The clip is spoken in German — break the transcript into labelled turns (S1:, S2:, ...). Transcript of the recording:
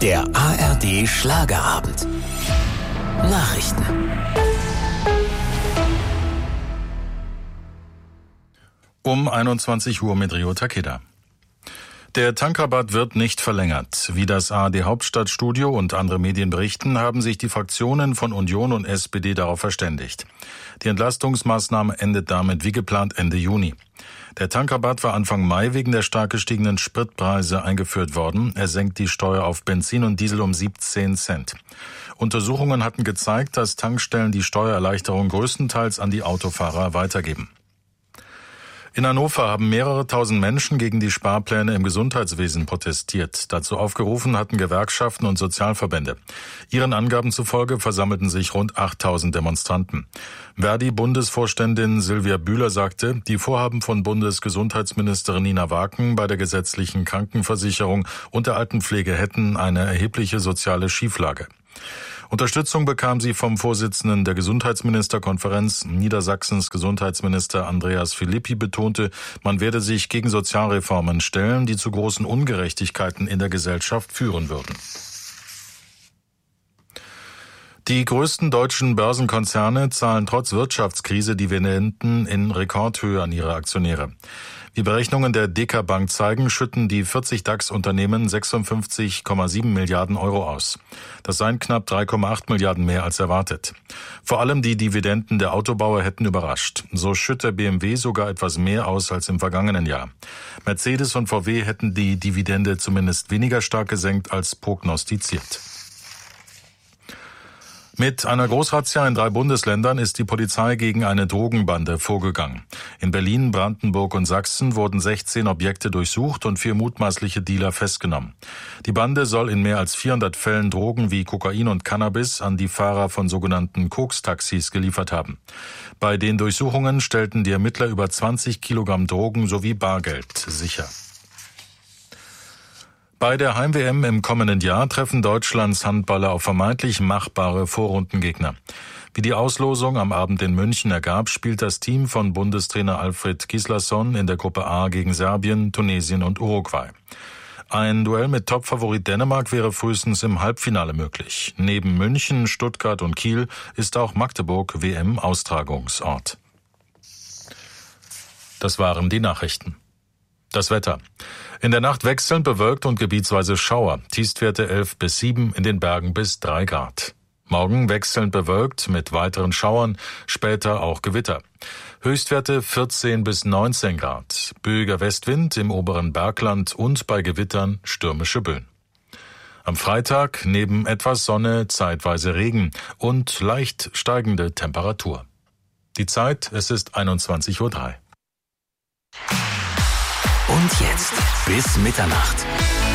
S1: Der ARD Schlagerabend. Nachrichten.
S2: Um 21 Uhr mit Rio Takeda. Der Tankrabatt wird nicht verlängert. Wie das ARD Hauptstadtstudio und andere Medien berichten, haben sich die Fraktionen von Union und SPD darauf verständigt. Die Entlastungsmaßnahme endet damit wie geplant Ende Juni. Der Tankrabatt war Anfang Mai wegen der stark gestiegenen Spritpreise eingeführt worden. Er senkt die Steuer auf Benzin und Diesel um 17 Cent. Untersuchungen hatten gezeigt, dass Tankstellen die Steuererleichterung größtenteils an die Autofahrer weitergeben. In Hannover haben mehrere tausend Menschen gegen die Sparpläne im Gesundheitswesen protestiert. Dazu aufgerufen hatten Gewerkschaften und Sozialverbände. Ihren Angaben zufolge versammelten sich rund 8000 Demonstranten. Verdi-Bundesvorständin Silvia Bühler sagte, die Vorhaben von Bundesgesundheitsministerin Nina Waken bei der gesetzlichen Krankenversicherung und der Altenpflege hätten eine erhebliche soziale Schieflage. Unterstützung bekam sie vom Vorsitzenden der Gesundheitsministerkonferenz. Niedersachsens Gesundheitsminister Andreas Philippi betonte, man werde sich gegen Sozialreformen stellen, die zu großen Ungerechtigkeiten in der Gesellschaft führen würden. Die größten deutschen Börsenkonzerne zahlen trotz Wirtschaftskrise Dividenden in Rekordhöhe an ihre Aktionäre. Wie Berechnungen der DK Bank zeigen, schütten die 40 DAX-Unternehmen 56,7 Milliarden Euro aus. Das seien knapp 3,8 Milliarden mehr als erwartet. Vor allem die Dividenden der Autobauer hätten überrascht. So schütte BMW sogar etwas mehr aus als im vergangenen Jahr. Mercedes und VW hätten die Dividende zumindest weniger stark gesenkt als prognostiziert. Mit einer Großrazzia in 3 Bundesländern ist die Polizei gegen eine Drogenbande vorgegangen. In Berlin, Brandenburg und Sachsen wurden 16 Objekte durchsucht und 4 mutmaßliche Dealer festgenommen. Die Bande soll in mehr als 400 Fällen Drogen wie Kokain und Cannabis an die Fahrer von sogenannten Koks-Taxis geliefert haben. Bei den Durchsuchungen stellten die Ermittler über 20 Kilogramm Drogen sowie Bargeld sicher. Bei der Heim-WM im kommenden Jahr treffen Deutschlands Handballer auf vermeintlich machbare Vorrundengegner. Wie die Auslosung am Abend in München ergab, spielt das Team von Bundestrainer Alfred Gislason in der Gruppe A gegen Serbien, Tunesien und Uruguay. Ein Duell mit Topfavorit Dänemark wäre frühestens im Halbfinale möglich. Neben München, Stuttgart und Kiel ist auch Magdeburg WM-Austragungsort. Das waren die Nachrichten. Das Wetter. In der Nacht wechselnd bewölkt und gebietsweise Schauer. Tiefstwerte 11 bis 7, in den Bergen bis 3 Grad. Morgen wechselnd bewölkt mit weiteren Schauern, später auch Gewitter. Höchstwerte 14 bis 19 Grad. Böiger Westwind im oberen Bergland und bei Gewittern stürmische Böen. Am Freitag neben etwas Sonne zeitweise Regen und leicht steigende Temperatur. Die Zeit, es ist 21:03 Uhr.
S1: Und jetzt bis Mitternacht.